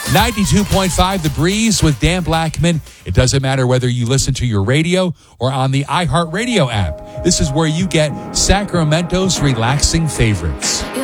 92.5 The Breeze with Dan Blackman. It doesn't matter whether you listen to your radio or on the iHeartRadio app. This is where you get Sacramento's relaxing favorites.